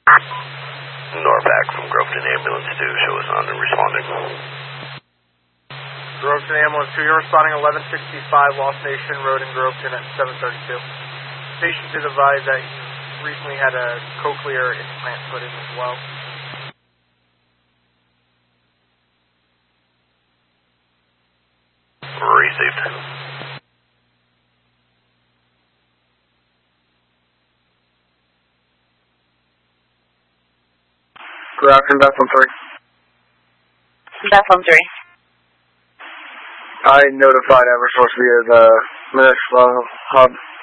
Norvac from Groveton Ambulance 2, show us on and responding. Groveton Ambulance 2, you're responding 1165 Lost Nation Road in Groveton at 732. Patient is advised that he recently had a cochlear implant put in as well. Received. Good afternoon, Bethlehem 3. Bethlehem 3. I notified Eversource via the Municipal Hub